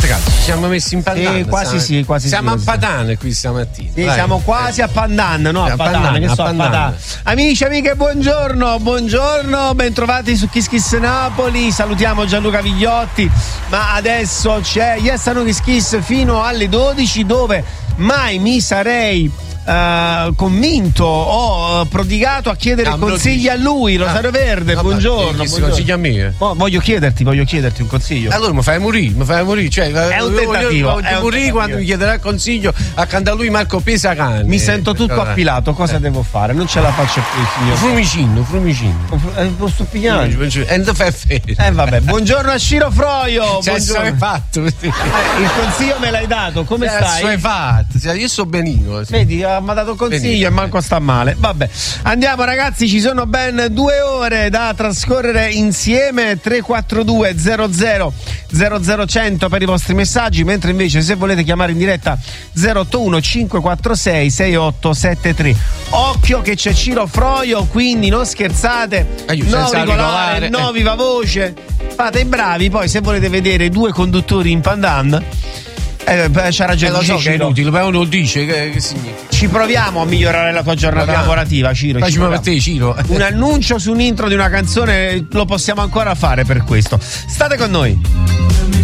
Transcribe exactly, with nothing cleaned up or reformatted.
Fate caso, ci siamo messi in pandan. Sì, quasi sì, quasi siamo sì. a Padane qui stamattina. Sì, Dai. siamo quasi a Pandan, no? A, a Padane, Pandan, che a so, a Pandan. Padane. Amici, amiche, buongiorno, buongiorno, bentrovati su Kiss Kiss Napoli. Salutiamo Gianluca Vigliotti, ma adesso c'è Yes No Kiss Kiss fino alle dodici, dove mai mi sarei Uh, convinto o uh, prodigato a chiedere no, consigli a lui. Rosario ah, Verde, vabbè, buongiorno, che si consiglia a me? Oh, voglio chiederti, voglio chiederti un consiglio. Allora mi fai morire, mi fai morire, cioè è un tentativo, voglio, voglio morire quando mi chiederà consiglio accanto a lui Marco Pesacane. Mi sento tutto allora. appilato, cosa eh. devo fare? Non ce la faccio più, signor. Frumicino, frumicino. Lo stupigliano. And the eh vabbè, buongiorno a Ciro Froio. Cioè, buongiorno. fatto. Eh, il consiglio me l'hai dato, come cioè, stai? fatto. Cioè, io sto benino. Sì. Vedi, mi ha dato consiglio e manco sta male. Vabbè, andiamo ragazzi, ci sono ben due ore da trascorrere insieme. Tre quattro due zero zero zero zero cento per i vostri messaggi, mentre invece se volete chiamare in diretta zero otto uno cinque quattro sei sei otto sette tre. Occhio che c'è Ciro Froio, quindi non scherzate. Aiuto, no regolare, no viva voce. Fate i bravi, poi se volete vedere due conduttori in pandan, Eh, c'ha ragione, eh, lo so che è inutile, ma uno dice che, che significa. Ci proviamo a migliorare la tua giornata Proviamo. lavorativa, Ciro. Facciamo per te, Ciro. Un annuncio su un intro di una canzone lo possiamo ancora fare per questo. State con noi.